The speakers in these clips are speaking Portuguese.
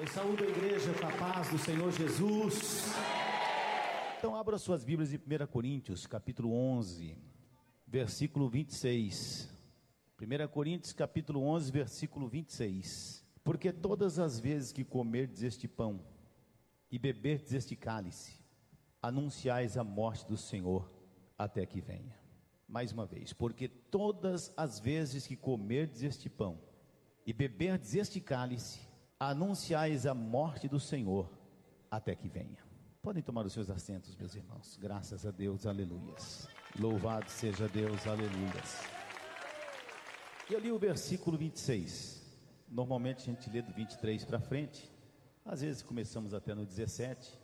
Eu saúdo a igreja com a paz do Senhor Jesus. Então abra suas Bíblias em 1 Coríntios, capítulo 11, versículo 26. 1 Coríntios, capítulo 11, versículo 26. Porque todas as vezes que comerdes este pão e beberdes este cálice, anunciais a morte do Senhor até que venha. Mais uma vez, porque todas as vezes que comerdes este pão e beberdes este cálice, anunciais a morte do Senhor até que venha. Podem tomar os seus assentos, meus irmãos. Graças a Deus, aleluias. Louvado seja Deus, aleluias. Eu li o versículo 26. Normalmente a gente lê do 23 para frente. Às vezes começamos até no 17.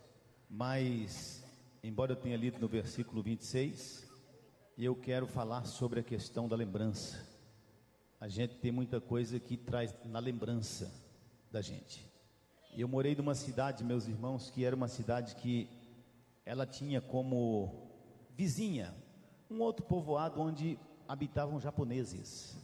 Mas, embora eu tenha lido no versículo 26, eu quero falar sobre a questão da lembrança. A gente tem muita coisa que traz na lembrança da gente. Eu morei numa cidade, meus irmãos, que era uma cidade que ela tinha como vizinha um outro povoado onde habitavam japoneses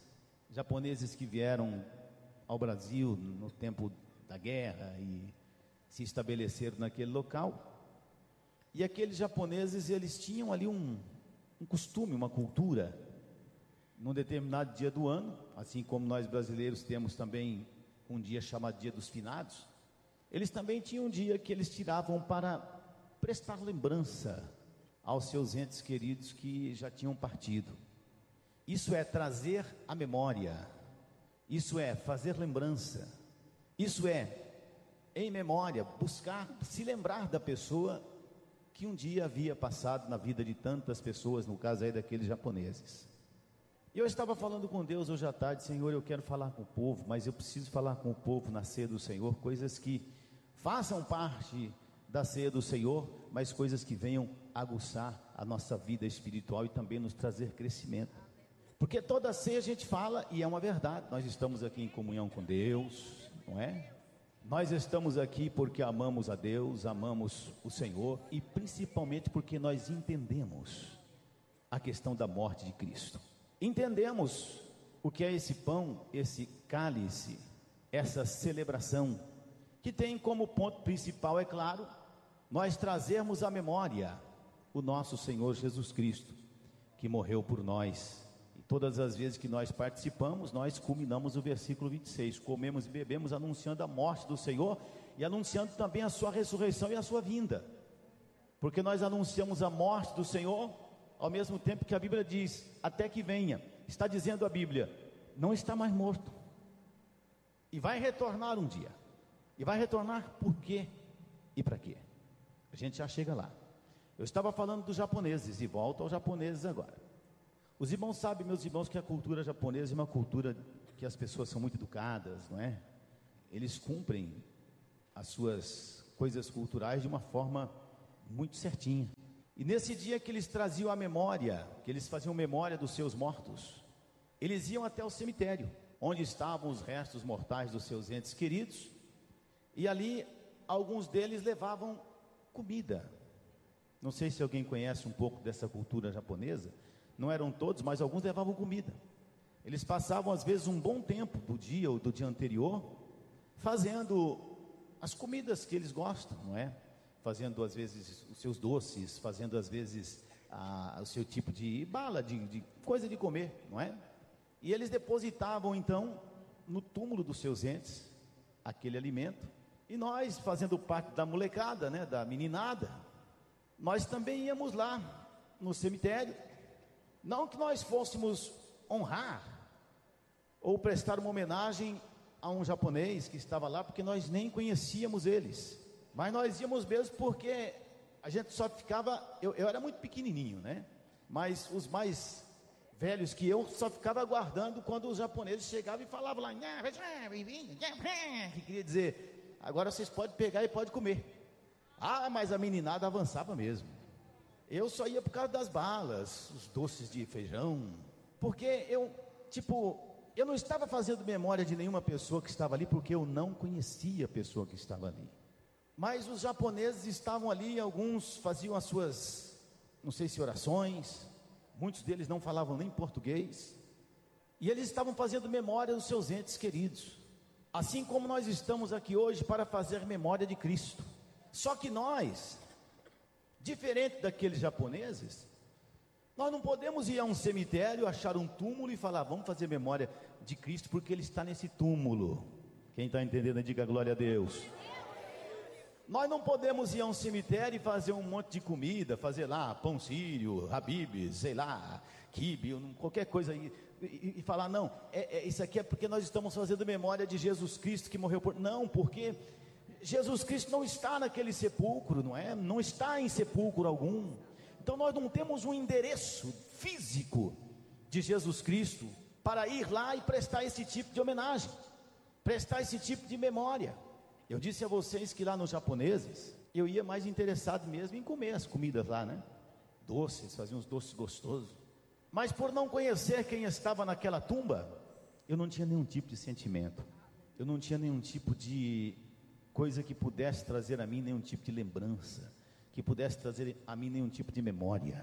que vieram ao Brasil no tempo da guerra e se estabeleceram naquele local. E aqueles japoneses, eles tinham ali um costume, uma cultura, num determinado dia do ano, assim como nós brasileiros temos também um dia chamado Dia dos Finados. Eles também tinham um dia que eles tiravam para prestar lembrança aos seus entes queridos que já tinham partido. Isso é trazer a memória, isso é fazer lembrança, isso é, em memória, buscar se lembrar da pessoa que um dia havia passado na vida de tantas pessoas, no caso aí daqueles japoneses. E eu estava falando com Deus hoje à tarde: Senhor, eu quero falar com o povo, mas eu preciso falar com o povo na ceia do Senhor, coisas que façam parte da ceia do Senhor, mas coisas que venham aguçar a nossa vida espiritual e também nos trazer crescimento. Porque toda ceia a gente fala, e é uma verdade, nós estamos aqui em comunhão com Deus, não é? Nós estamos aqui porque amamos a Deus, amamos o Senhor, e principalmente porque nós entendemos a questão da morte de Cristo. Entendemos o que é esse pão, esse cálice, essa celebração, que tem como ponto principal, é claro, nós trazermos à memória o nosso Senhor Jesus Cristo, que morreu por nós. E todas as vezes que nós participamos, nós culminamos o versículo 26, comemos e bebemos anunciando a morte do Senhor e anunciando também a sua ressurreição e a sua vinda, porque nós anunciamos a morte do Senhor ao mesmo tempo que a Bíblia diz, até que venha. Está dizendo a Bíblia, não está mais morto, e vai retornar um dia. E vai retornar por quê e para quê? A gente já chega lá. Eu estava falando dos japoneses, e volto aos japoneses agora. Os irmãos sabem, meus irmãos, que a cultura japonesa é uma cultura que as pessoas são muito educadas, não é? Eles cumprem as suas coisas culturais de uma forma muito certinha. E nesse dia que eles traziam a memória, que eles faziam memória dos seus mortos, eles iam até o cemitério, onde estavam os restos mortais dos seus entes queridos, e ali alguns deles levavam comida. Não sei se alguém conhece um pouco dessa cultura japonesa, não eram todos, mas alguns levavam comida. Eles passavam às vezes um bom tempo do dia ou do dia anterior, fazendo as comidas que eles gostam, não é? Fazendo às vezes os seus doces, fazendo às vezes o seu tipo de bala, de coisa de comer, não é? E eles depositavam então no túmulo dos seus entes aquele alimento. E nós, fazendo parte da molecada, né, da meninada, nós também íamos lá no cemitério. Não que nós fôssemos honrar ou prestar uma homenagem a um japonês que estava lá, porque nós nem conhecíamos eles, mas nós íamos mesmo porque a gente só ficava, eu era muito pequenininho, né? Mas os mais velhos que eu só ficava aguardando quando os japoneses chegavam e falavam lá, que queria dizer, agora vocês podem pegar e podem comer. Ah, mas a meninada avançava mesmo. Eu só ia por causa das balas, os doces de feijão, porque eu não estava fazendo memória de nenhuma pessoa que estava ali, porque eu não conhecia a pessoa que estava ali. Mas os japoneses estavam ali, alguns faziam as suas, não sei se orações, muitos deles não falavam nem português, e eles estavam fazendo memória dos seus entes queridos. Assim como nós estamos aqui hoje para fazer memória de Cristo. Só que nós, diferente daqueles japoneses, nós não podemos ir a um cemitério, achar um túmulo e falar, vamos fazer memória de Cristo porque Ele está nesse túmulo. Quem está entendendo, diga glória a Deus. Nós não podemos ir a um cemitério e fazer um monte de comida, fazer lá pão sírio, habibs, sei lá, quibe, qualquer coisa aí, e falar, não, isso aqui é porque nós estamos fazendo memória de Jesus Cristo que morreu por... Não, porque Jesus Cristo não está naquele sepulcro, não está em sepulcro algum. Então nós não temos um endereço físico de Jesus Cristo para ir lá e prestar esse tipo de homenagem, prestar esse tipo de memória. Eu disse a vocês que lá nos japoneses, eu ia mais interessado mesmo em comer as comidas lá, doces, faziam uns doces gostosos, mas por não conhecer quem estava naquela tumba, eu não tinha nenhum tipo de sentimento, eu não tinha nenhum tipo de coisa que pudesse trazer a mim nenhum tipo de lembrança, que pudesse trazer a mim nenhum tipo de memória.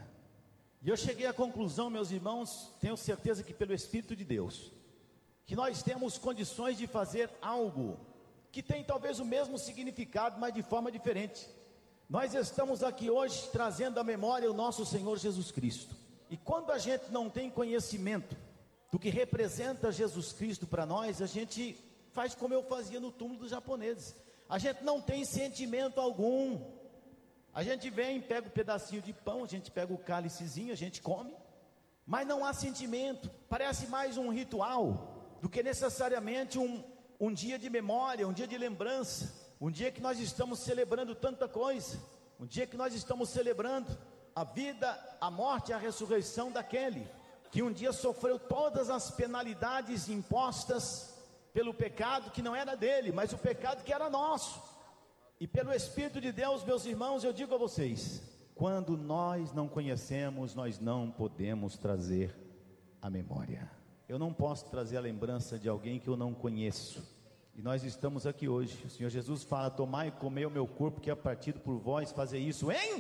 E eu cheguei à conclusão, meus irmãos, tenho certeza que pelo Espírito de Deus, que nós temos condições de fazer algo que tem talvez o mesmo significado, mas de forma diferente. Nós estamos aqui hoje trazendo à memória o nosso Senhor Jesus Cristo, e quando a gente não tem conhecimento do que representa Jesus Cristo para nós, a gente faz como eu fazia no túmulo dos japoneses, a gente não tem sentimento algum, a gente vem, pega um pedacinho de pão, a gente pega o cálicezinho, a gente come, mas não há sentimento, parece mais um ritual, do que necessariamente um dia de memória, um dia de lembrança, um dia que nós estamos celebrando tanta coisa, um dia que nós estamos celebrando a vida, a morte e a ressurreição daquele, que um dia sofreu todas as penalidades impostas pelo pecado que não era dele, mas o pecado que era nosso, e pelo Espírito de Deus, meus irmãos, eu digo a vocês, quando nós não conhecemos, nós não podemos trazer a memória. Eu não posso trazer a lembrança de alguém que eu não conheço, e nós estamos aqui hoje, o Senhor Jesus fala, tomai e comei o meu corpo que é partido por vós, fazer isso em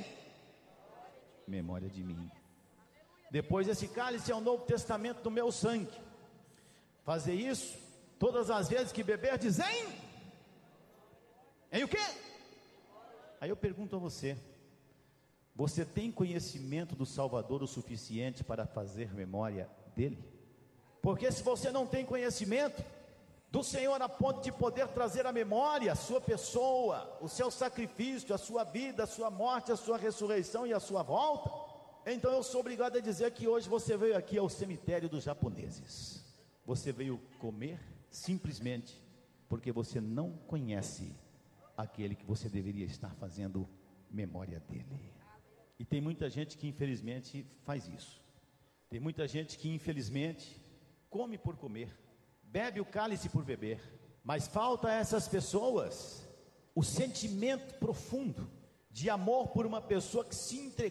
memória de mim. Depois esse cálice é o novo testamento do meu sangue, fazer isso, todas as vezes que beber, dizem, em o quê? Aí eu pergunto a você, você tem conhecimento do Salvador o suficiente para fazer memória dele? Porque se você não tem conhecimento do Senhor a ponto de poder trazer à memória a sua pessoa, o seu sacrifício, a sua vida, a sua morte, a sua ressurreição e a sua volta, então eu sou obrigado a dizer que hoje você veio aqui ao cemitério dos japoneses, você veio comer simplesmente porque você não conhece aquele que você deveria estar fazendo memória dele. E tem muita gente que infelizmente faz isso, tem muita gente que infelizmente come por comer, bebe o cálice por beber, mas falta a essas pessoas o sentimento profundo de amor por uma pessoa que se entregou